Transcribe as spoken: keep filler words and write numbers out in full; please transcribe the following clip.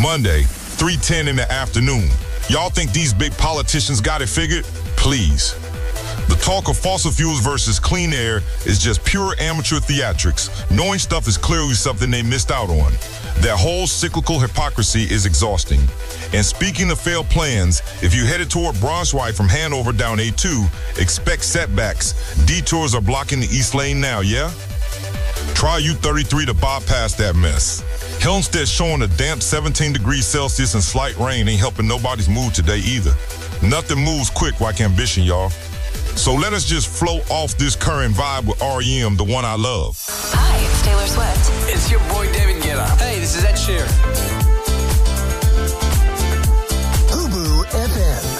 Monday, three ten in the afternoon. Y'all think these big politicians got it figured? Please. The talk of fossil fuels versus clean air is just pure amateur theatrics. Knowing stuff is clearly something they missed out on. Their whole cyclical hypocrisy is exhausting. And speaking of failed plans, if you're headed toward Braunschweig from Hanover down A two, expect setbacks. Detours are blocking the east lane now, yeah? Try U thirty-three to bypass that mess. Helmstedt showing a damp seventeen degrees Celsius and slight rain ain't helping nobody's mood today either. Nothing moves quick like ambition, y'all. So let us just float off this current vibe with R E M, the one I love. Hi, it's Taylor Swift. It's your boy David Guetta. Hey, this is Ed Sheeran. Ubu F M.